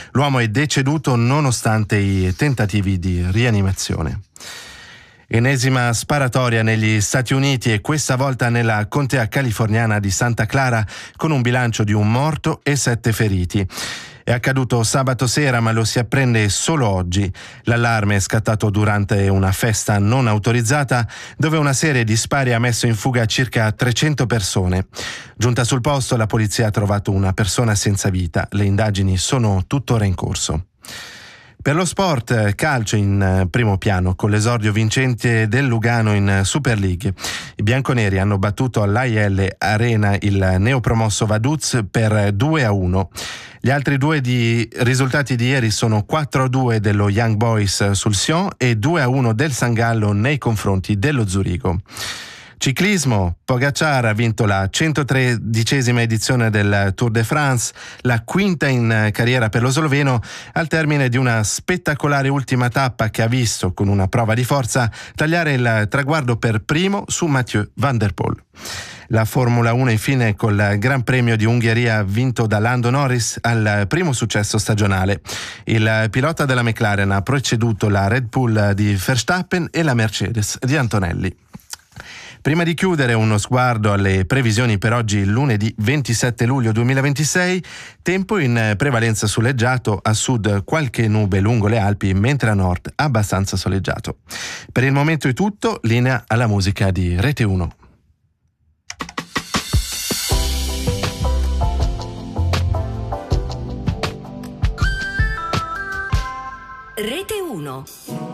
L'uomo è deceduto nonostante i tentativi di rianimazione. Ennesima sparatoria negli Stati Uniti e questa volta nella contea californiana di Santa Clara, con un bilancio di un morto e 7 feriti. È accaduto sabato sera, ma lo si apprende solo oggi. L'allarme è scattato durante una festa non autorizzata, dove una serie di spari ha messo in fuga circa 300 persone. Giunta sul posto, la polizia ha trovato una persona senza vita. Le indagini sono tuttora in corso. Per lo sport, calcio in primo piano, con l'esordio vincente del Lugano in Super League. I bianconeri hanno battuto all'AIL Arena il neopromosso Vaduz per 2-1. Gli altri due risultati di ieri sono 4-2 dello Young Boys sul Sion e 2-1 del San Gallo nei confronti dello Zurigo. Ciclismo, Pogacar ha vinto la 113esima edizione del Tour de France, la quinta in carriera per lo sloveno, al termine di una spettacolare ultima tappa che ha visto, con una prova di forza, tagliare il traguardo per primo su Mathieu van der Poel. La Formula 1 infine col Gran Premio di Ungheria vinto da Lando Norris al primo successo stagionale. Il pilota della McLaren ha preceduto la Red Bull di Verstappen e la Mercedes di Antonelli. Prima di chiudere, uno sguardo alle previsioni per oggi, lunedì 27 luglio 2026, tempo in prevalenza soleggiato, a sud qualche nube lungo le Alpi, mentre a nord abbastanza soleggiato. Per il momento è tutto, linea alla musica di Rete 1. Rete 1.